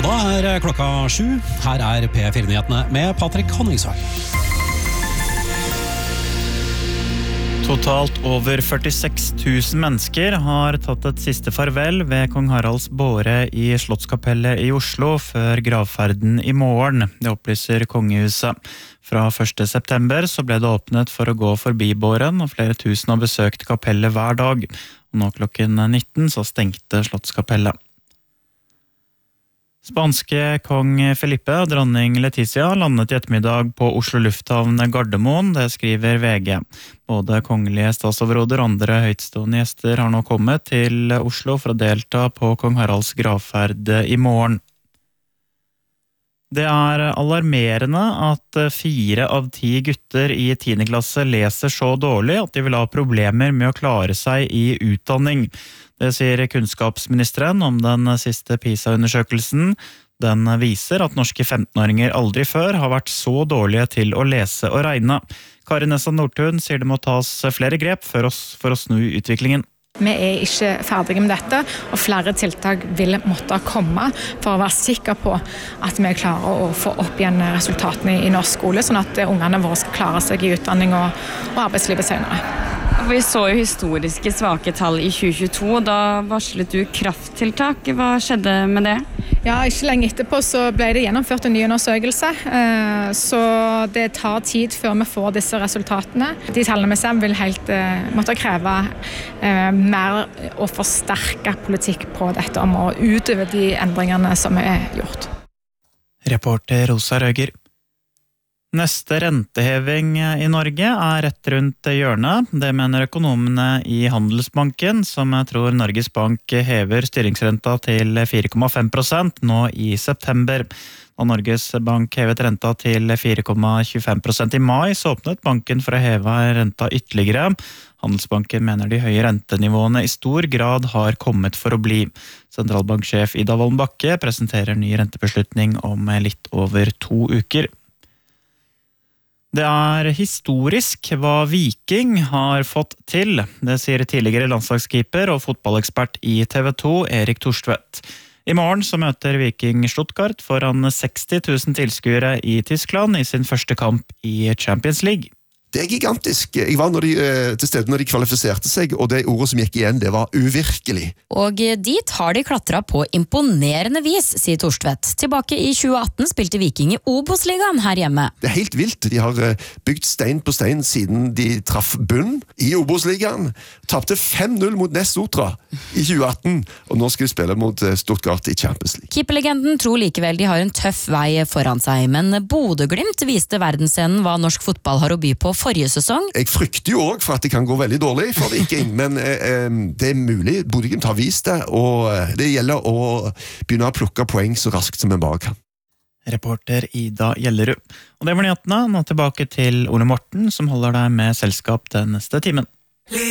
Og da klokka 7. Her P4-nyhetene med Patrick Honningsvær. Totalt over 46 000 mennesker har tatt et siste farvel ved Kong Haralds båre i Slottskapellet i Oslo før gravferden i morgen. Det opplyser kongehuset. Fra 1. september så ble det åpnet for å gå forbi båren, og flere tusen har besøkt kapellet hver dag. Og nå klokken 19 så stengte Slottskapellet. Spanske kong Felipe og dronning Letizia landet i ettermiddag på Oslo lufthavn Gardermoen, det skriver VG. Både kongelige statsoverhoder og andre høytstående gjester har nå kommet til Oslo for å delta på kong Haralds gravferd i morgen. Det alarmerende at 4 av 10 gutter i 10. klasse leser så dårlig at de vil ha problemer med å klare seg i utdanning. Det sier kunnskapsministeren om den siste PISA-undersøkelsen. Den viser at norske 15-åringer aldri før har vært så dårlige til å lese og regne. Kari Nessa Nordtun sier det må tas flere grep for å snu utviklingen. Vi ikke ferdige med dette, og flere tiltak vil måtte komme for å være sikre på at vi klarer å få opp igjen resultatene i norsk skole, sånn at ungene våre skal klare seg i utdanning og arbeidslivet senere. Vi så jo historiske svake tall i 2022, da varslet du krafttiltak. Hva skjedde med det? Ja, ikke lenge etterpå så ble det gjennomført en ny undersøkelse, så det tar tid før vi får disse resultatene. De tallene vi ser vil helt måtte kreve mer og forsterke politikk på dette området, utover de endringene som er gjort. Reporter Rosa Røger. Neste renteheving i Norge rett rundt hjørnet. Det mener økonomene i Handelsbanken, som tror Norges Bank hever styringsrenta til 4,5% nå i september. Da Norges Bank hevet renta til 4,25% i mai, så åpnet banken for å heve renta ytterligere. Handelsbanken mener de høye rentenivåene i stor grad har kommet for å bli. Sentralbanksjef Ida Wolden Bakke presenterer ny rentebeslutning om litt over 2 uker. Det historisk hva Viking har fått til, det sier tidligere landslagskeeper og fotballekspert i TV 2, Erik Thorstvedt. I morgen så møter Viking Stuttgart foran 60 000 tilskuere i Tyskland i sin første kamp i Champions League. Det gigantisk. Jeg var til stede når de kvalifiserte seg, og det ordet som gikk igjen, det var uvirkelig. Og dit har de klatret på imponerende vis, sier Thorstvedt. Tilbake i 2018 spilte Viking i Obos-ligaen her hjemme. Det helt vilt. De har bygd stein på stein siden de traff bunn i Obos-ligaen. Tapte 5-0 mot Ness Sotra i 2018, og nå skal de spille mot Stuttgart i Champions League. Keeperlegenden tror likevel de har en tøff vei foran seg, men Bodø/Glimt viste verdensscenen hva norsk fotball har å by på forrige sesong. Jeg frykter jo også for at det kan gå veldig dårlig for Viking, men det mulig. Bodø/Glimt har vist det, og det gjelder å begynne å plukke poeng så raskt som en bare kan. Reporter Ida Gjellerud. Og det var nyhetene. Nå tilbake til Ole Morten, som holder deg med selskap den neste timen.